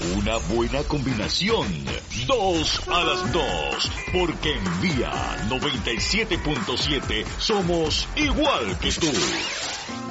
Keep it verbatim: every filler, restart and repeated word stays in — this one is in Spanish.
Una buena combinación. Dos a las dos. Porque en Vía noventa y siete punto siete somos igual que tú.